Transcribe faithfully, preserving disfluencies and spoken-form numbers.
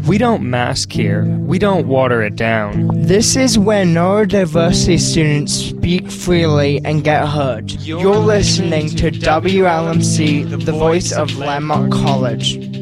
We don't mask here. We don't water it down. This is where neurodiversity students speak freely and get heard. You're listening to W L M C, the voice of Landmark College.